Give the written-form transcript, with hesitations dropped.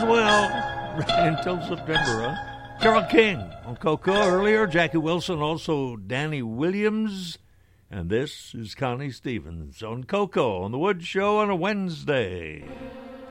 as well. Until September, huh? Carole King on Coco earlier. Jackie Wilson, also Danny Williams. And this is Connie Stevens on Coco on The Wood Show on a Wednesday.